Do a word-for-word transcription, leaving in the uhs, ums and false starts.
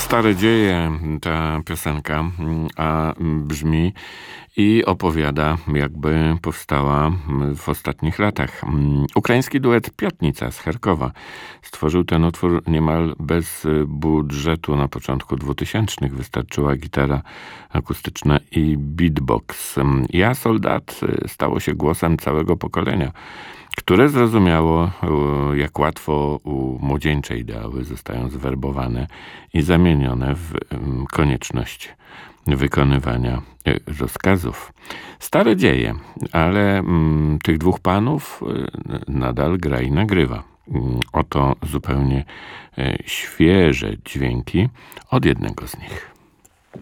Stare dzieje ta piosenka, a brzmi i opowiada, jakby powstała w ostatnich latach. Ukraiński duet Piatnica z Charkowa stworzył ten utwór niemal bez budżetu na początku dwutysięcznych. Wystarczyła gitara akustyczna i beatbox. Ja Soldat stało się głosem całego pokolenia, które zrozumiało, jak łatwo młodzieńcze ideały zostają zwerbowane i zamienione w konieczność wykonywania rozkazów. Stare dzieje, ale mm, tych dwóch panów nadal gra i nagrywa. Oto zupełnie świeże dźwięki od jednego z nich.